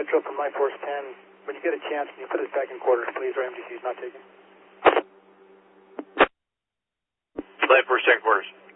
Metro from My Force 10. When you get a chance, can you put us back in quarters, please? Our MGC is not taken. My Force 10 quarters.